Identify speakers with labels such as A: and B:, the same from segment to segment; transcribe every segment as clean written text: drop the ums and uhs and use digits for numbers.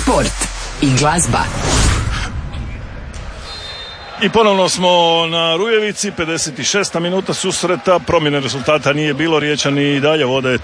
A: Sport i glazba.
B: I ponovno smo na Rujevici, 56. minuta susreta, promjene rezultata nije bilo, Riječani i dalje vode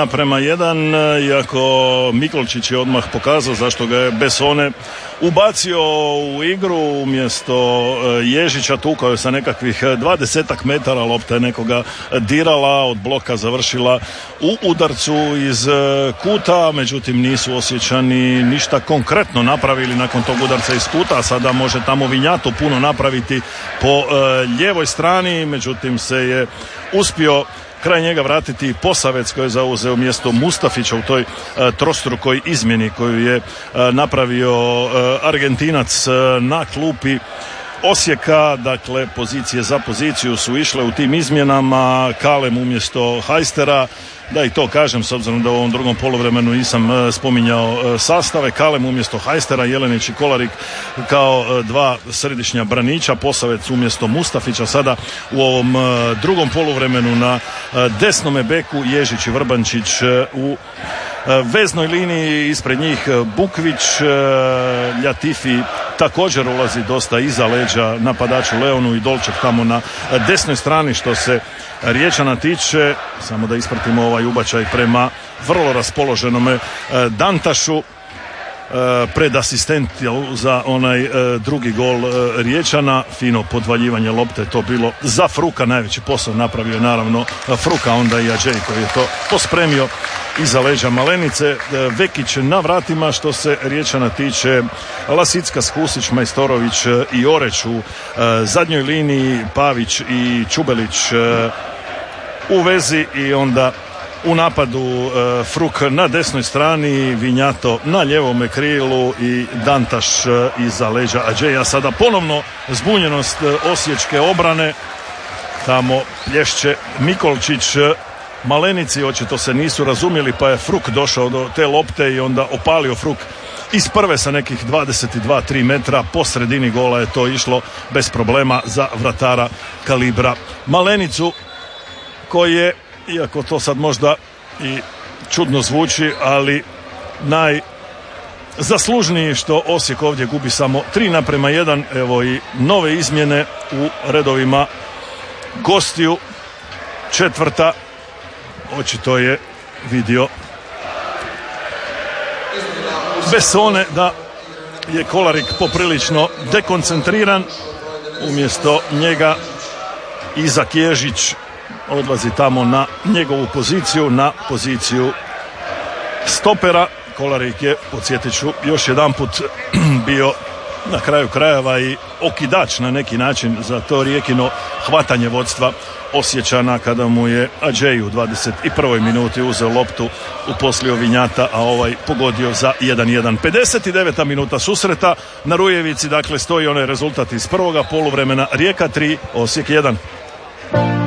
B: 3:1, iako Mikolčić je odmah pokazao zašto ga je Besone ubacio u igru umjesto Ježića, tukao je sa nekakvih 20 metara, lopta je nekoga dirala, od bloka završila u udarcu iz kuta, međutim nisu Osječani ništa konkretno napravili nakon tog udarca iz kuta, a sada može tamo Vinjato puno napraviti po lijevoj strani, međutim se je uspio kraj njega vratiti Posavec koji je zauzeo mjesto Mustafića u toj trostrukoj izmjeni koju je napravio Argentinac na klupi Osijeka. Dakle, pozicije za poziciju su išle u tim izmjenama. Kalem umjesto Hajstera, da i to kažem s obzirom da u ovom drugom poluvremenu nisam spominjao sastave. Kalem umjesto Hajstera, Jelenić i Kolarik kao dva središnja braniča, Posavec umjesto Mustafića. Sada u ovom drugom poluvremenu na desnome beku Ježić i Vrbančić u veznoj liniji, ispred njih Bukvić, Ljatifi također ulazi dosta iza leđa napadaču Leonu i Dolček tamo na desnoj strani. Što se Riječana tiče, samo da ispratimo ovaj ubačaj prema vrlo raspoloženome Dantašu, pred asistent za onaj drugi gol Riječana, fino podvaljivanje lopte, to bilo za Fruka, najveći posao napravio je naravno Fruka, onda i Adžej koji je to pospremio iza leđa Malenice. Vekić na vratima. Što se Riječana tiče, Lasickas, Husić, Majstorović i Oreć u zadnjoj liniji, Pavić i Čubelić u vezi i onda u napadu Fruk na desnoj strani, Vinjato na ljevome krilu i Dantaš iza leđa Adžeja. Sada ponovno zbunjenost osječke obrane, tamo plješće Mikolčić Malenici, očito se nisu razumjeli pa je Fruk došao do te lopte i onda opalio Fruk iz prve sa nekih 22-3 metra, po sredini gola je to išlo bez problema za vratara kalibra Malenicu, koji je, iako to sad možda i čudno zvuči, ali najzaslužniji što Osijek ovdje gubi samo 3:1. Evo i nove izmjene u redovima gostiju. Četvrta, očito je vidio Besone da je Kolarik poprilično dekoncentriran, umjesto njega Izak Ježić odlazi tamo na njegovu poziciju, na poziciju stopera. Kolarik je, podsjetit ću još jedanput, bio na kraju krajeva i okidač na neki način za to Rijekino hvatanje vodstva Osječana kada mu je Adžej u 21. minuti uzeo loptu, uposlio Vinjata, a ovaj pogodio za 1:1. 59. minuta susreta na Rujevici, dakle stoji onaj rezultat iz prvoga poluvremena, Rijeka 3, Osijek 1.